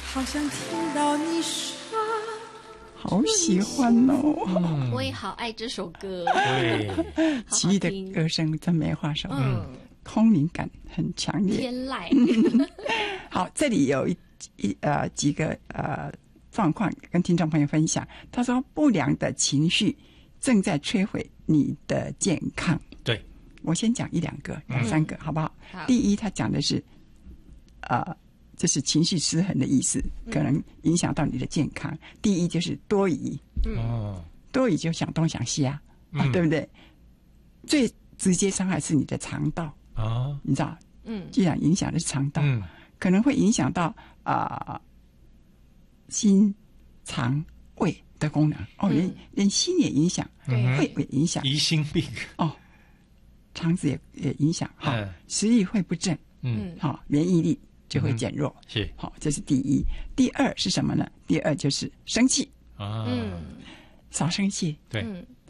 好想听到你说。 好喜欢哦！ 我也好爱这首歌， 对， 奇异的歌声真没话说，空灵感很强烈， 天籁。 好，这里有几个状况跟听众朋友分享。他说，不良的情绪正在摧毁你的健康。 对， 我先讲一两个、两三个，好不好？ 好。 第一，他讲的是这是情绪失衡的意思，可能影响到你的健康。第一就是多疑，多疑就想东想西啊，对不对？最直接伤害是你的肠道啊，你知道？既然影响的是肠道，可能会影响到心、肠、胃的功能哦，连心也影响，胃也影响， 疑心病哦，肠子也影响哈，食欲会不振，好，免疫力就会减弱， 是好，这是第一。第二是什么呢？第二就是生气啊，少生气， 对，